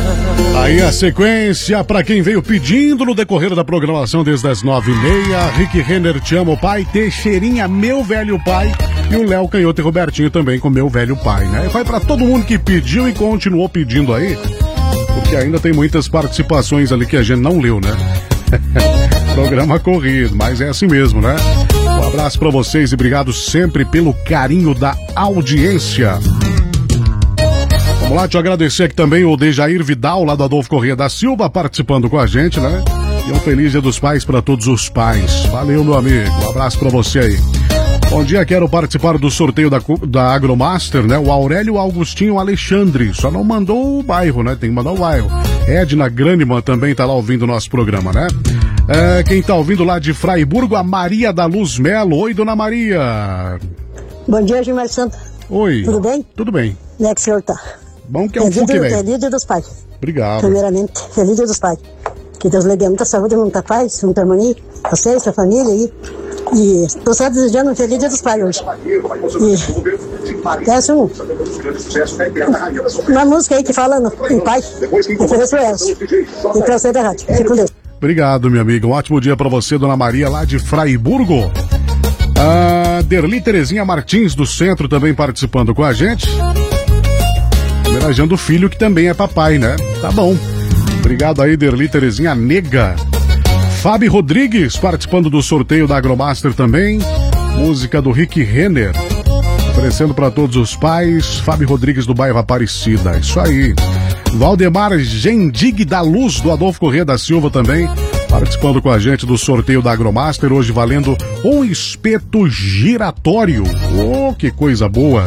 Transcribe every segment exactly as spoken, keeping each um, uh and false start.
Aí a sequência para quem veio pedindo no decorrer da programação desde as nove e meia. Rick Renner, Te Amo Pai, Teixeirinha, Meu Velho Pai, e o Léo Canhoto e Robertinho também com Meu Velho Pai, né? E vai para todo mundo que pediu e continuou pedindo aí, porque ainda tem muitas participações ali que a gente não leu, né? Programa corrido, mas é assim mesmo, né? Um abraço para vocês e obrigado sempre pelo carinho da audiência. Vamos lá, te agradecer aqui também o Dejair Vidal, lá do Adolfo Corrêa da Silva, participando com a gente, né? E um feliz Dia dos Pais para todos os pais. Valeu, meu amigo. Um abraço para você aí. Bom dia, quero participar do sorteio da, da Agromaster, né? O Aurélio Augustinho Alexandre, só não mandou o bairro, né? Tem que mandar o bairro. Edna Graniman também tá lá ouvindo o nosso programa, né? É, quem tá ouvindo lá de Fraiburgo, a Maria da Luz Melo. Oi, dona Maria. Bom dia, Gilmar Santos. Oi. Tudo bem? Tudo bem. Como é que o senhor tá? Bom que é um pouco bem. Feliz Dia dos Pais. Obrigado. Primeiramente, feliz Dia dos Pais. Que Deus lhe dê muita saúde, muita paz, muita harmonia. Você, sua família aí. E estou só desejando um feliz Dia dos Pais hoje. E peço um, uma música aí que fala no, em pai. Ofereço elas. E pra você da rádio. Fique com Deus. Obrigado, minha amiga. Um ótimo dia pra você, dona Maria, lá de Fraiburgo. A Derli Terezinha Martins, do Centro, também participando com a gente. Homenageando o filho, que também é papai, né? Tá bom. Obrigado aí, Derli Terezinha Nega. Fábio Rodrigues, participando do sorteio da Agromaster também. Música do Rick Renner. Oferecendo para todos os pais. Fábio Rodrigues, do bairro Aparecida. Isso aí. Valdemar Gendig da Luz, do Adolfo Corrêa da Silva também, participando com a gente do sorteio da Agromaster, hoje valendo um espeto giratório. Oh, que coisa boa!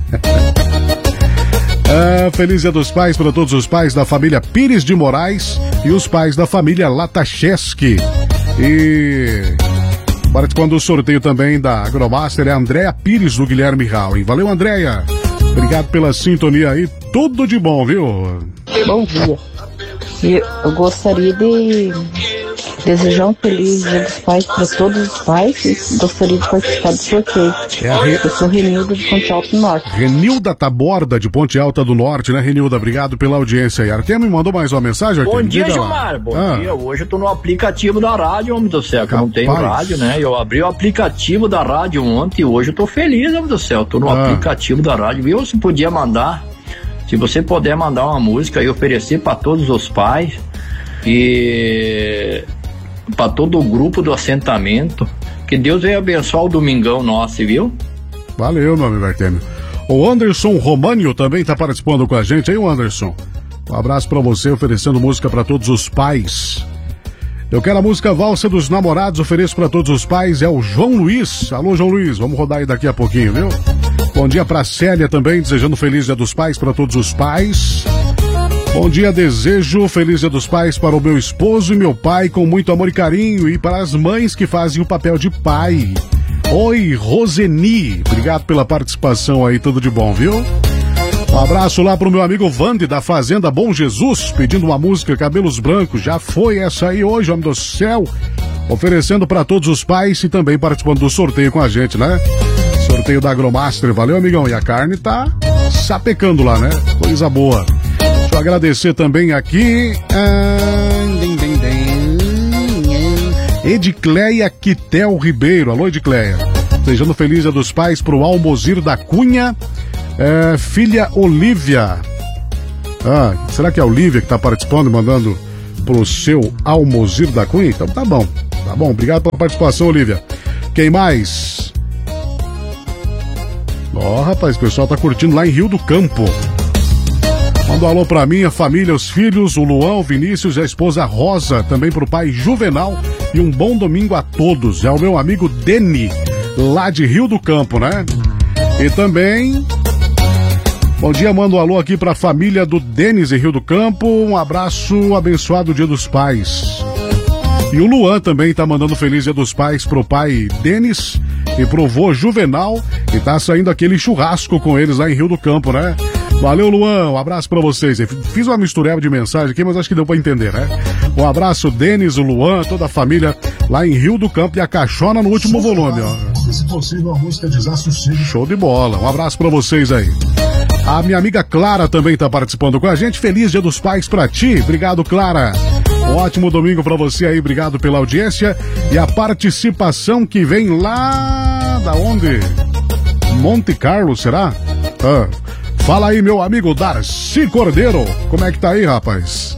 Ah, feliz Dia dos Pais para todos os pais da família Pires de Moraes e os pais da família Latacheski. E participando do sorteio também da Agromaster é a Andréa Pires, do Guilherme Rauen. Valeu, Andréia! Obrigado pela sintonia aí, tudo de bom, viu? Bom dia. Eu gostaria de desejar um feliz Dia dos Pais para todos os pais e gostaria de participar do sorteio. É a Re... Eu sou Renilda de Ponte Alta do Norte. Renilda Taborda de Ponte Alta do Norte, né, Renilda? Obrigado pela audiência aí. Artem me mandou mais uma mensagem? Bom Artem? dia, Diga Gilmar. lá. Bom ah. dia. Hoje eu tô no aplicativo da rádio, homem do céu, que Capaz. Eu não tenho rádio, né? Eu abri o aplicativo da rádio ontem e hoje eu tô feliz, homem do céu. Tô no ah. aplicativo da rádio. Viu? Se podia mandar, se você puder mandar uma música e oferecer para todos os pais e para todo o grupo do assentamento, que Deus venha abençoar o domingão nosso, viu? Valeu, meu amigo Artemio. O Anderson Românio também tá participando com a gente aí, o Anderson. Um abraço para você, oferecendo música para todos os pais. Eu quero a música Valsa dos Namorados, ofereço para todos os pais, é o João Luiz. Alô, João Luiz, vamos rodar aí daqui a pouquinho, viu? Bom dia pra Célia também, desejando feliz Dia dos Pais para todos os pais. Bom dia, desejo feliz Dia dos Pais para o meu esposo e meu pai, com muito amor e carinho, e para as mães que fazem o papel de pai. Oi, Roseni, obrigado pela participação aí, tudo de bom, viu? Um abraço lá pro meu amigo Vande, da Fazenda Bom Jesus, pedindo uma música Cabelos Brancos. Já foi essa aí hoje, homem do céu. Oferecendo para todos os pais e também participando do sorteio com a gente, né? Sorteio da Agromaster, valeu, amigão. E a carne tá sapecando lá, né? Coisa boa. Deixa eu agradecer também aqui. Edicleia Quitel Ribeiro. Alô, Edicleia. Desejando feliz Dia dos Pais pro Almozir da Cunha. É, filha Olívia. Ah, será que é a Olívia que tá participando e mandando pro seu Almozir da Cunha? Então tá bom. Tá bom, obrigado pela participação, Olívia. Quem mais? Ó, oh, rapaz, o pessoal tá curtindo lá em Rio do Campo. Manda um alô pra minha família, os filhos, o Luan, o Vinícius e a esposa Rosa, também pro pai Juvenal, e um bom domingo a todos. É o meu amigo Deni, lá de Rio do Campo, né? E também, bom dia, mando um alô aqui pra família do Denis em Rio do Campo, um abraço, abençoado Dia dos Pais. E o Luan também tá mandando feliz Dia dos Pais pro pai Denis e pro vô Juvenal, e tá saindo aquele churrasco com eles lá em Rio do Campo, né? Valeu, Luan. Um abraço pra vocês. Fiz uma mistureba de mensagem aqui, mas acho que deu pra entender, né? Um abraço, Denis, o Luan, toda a família lá em Rio do Campo e a Caixona no último volume, ó. Se possível, a música Desassossego. Show de bola. Um abraço pra vocês aí. A minha amiga Clara também tá participando com a gente. Feliz Dia dos Pais pra ti. Obrigado, Clara. Um ótimo domingo pra você aí. Obrigado pela audiência e a participação que vem lá da onde? Monte Carlo, será? Ah. Fala aí, meu amigo Darcy Cordeiro. Como é que tá aí, rapaz?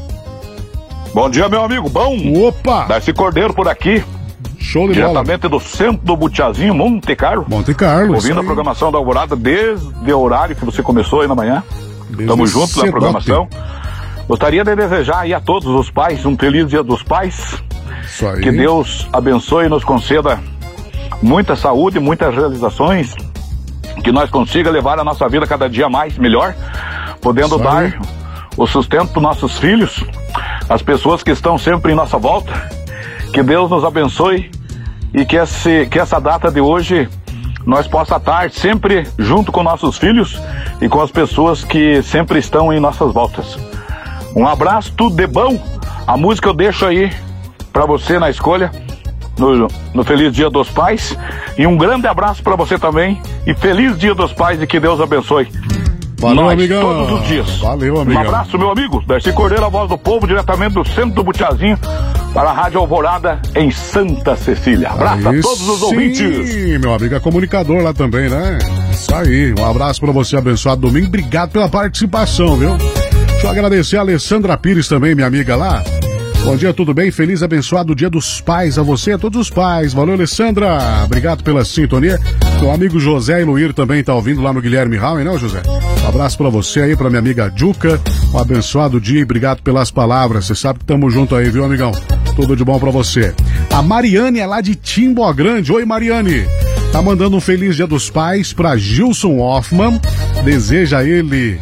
Bom dia, meu amigo. Bom. Opa! Darcy Cordeiro por aqui. Show de Diretamente bola. do centro do Butiazinho, Monte Carlo. Monte Carlo. Ouvindo a programação da Alvorada desde o horário que você começou aí na manhã. Estamos juntos na programação. Gostaria de desejar aí a todos os pais um feliz Dia dos Pais. Isso aí. Que Deus abençoe e nos conceda muita saúde, muitas realizações. Que nós consiga levar a nossa vida cada dia mais, melhor. Podendo dar o sustento para nossos filhos, as pessoas que estão sempre em nossa volta. Que Deus nos abençoe e que, esse, que essa data de hoje nós possa estar sempre junto com nossos filhos e com as pessoas que sempre estão em nossas voltas. Um abraço, tudo de bom. A música eu deixo aí para você na escolha, no, no Feliz Dia dos Pais. E um grande abraço para você também. E Feliz Dia dos Pais e que Deus abençoe. Valeu, nós, amigão. Todos os dias. Valeu, amigão. Um abraço, meu amigo. Darcy Cordeiro, a voz do povo, diretamente do centro do Butiazinho, para a Rádio Alvorada, em Santa Cecília. Abraço aí, a todos os sim, ouvintes. Sim, meu amigo, é comunicador lá também, né? Isso aí. Um abraço para você, abençoado domingo. Obrigado pela participação, viu? Deixa eu agradecer a Alessandra Pires também, minha amiga lá. Bom dia, tudo bem? Feliz, abençoado Dia dos Pais a você, a todos os pais. Valeu, Alessandra. Obrigado pela sintonia. Meu amigo José Iluir também tá ouvindo lá no Guilherme Rauen, não, José? Um abraço pra você aí, pra minha amiga Juca. Um abençoado dia e obrigado pelas palavras. Você sabe que tamo junto aí, viu, amigão? Tudo de bom pra você. A Mariane é lá de Timbó Grande. Oi, Mariane. Tá mandando um Feliz Dia dos Pais pra Gilson Hoffman. Deseja ele...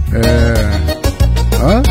É... Hã?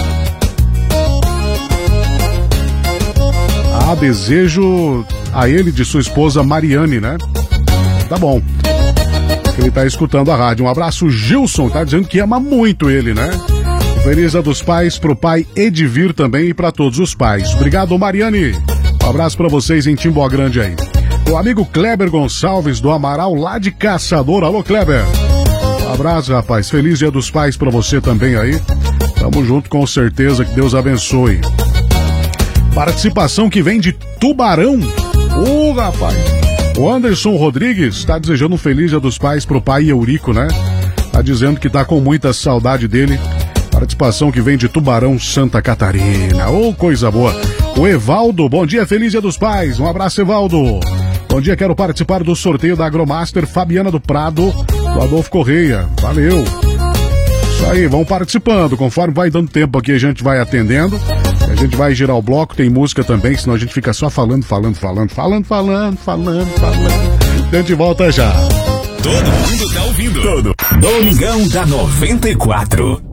Ah, desejo a ele de sua esposa Mariane, né? Tá bom. Ele tá escutando a rádio. Um abraço, Gilson. Tá dizendo que ama muito ele, né? Feliz Dia dos Pais pro pai Edivir também e pra todos os pais. Obrigado, Mariane. Um abraço pra vocês em Timbó Grande aí. Meu amigo Kleber Gonçalves do Amaral, lá de Caçador. Alô, Kleber. Um abraço, rapaz. Feliz Dia dos Pais pra você também aí. Tamo junto, com certeza. Que Deus abençoe. Participação que vem de Tubarão. Ô, oh, rapaz. O Anderson Rodrigues tá desejando um Feliz Dia dos Pais pro pai Eurico, né? Tá dizendo que tá com muita saudade dele. Participação que vem de Tubarão, Santa Catarina. Ô, oh, coisa boa. O Evaldo, bom dia, Feliz Dia dos Pais. Um abraço, Evaldo. Bom dia, quero participar do sorteio da Agromaster Fabiana do Prado, do Adolfo Correia. Valeu. Isso aí, vão participando. Conforme vai dando tempo aqui, a gente vai atendendo. A gente vai girar o bloco, tem música também, senão a gente fica só falando, falando, falando, falando, falando, falando, falando. A gente volta já. Todo mundo tá ouvindo. Todo. Domingão da noventa e quatro.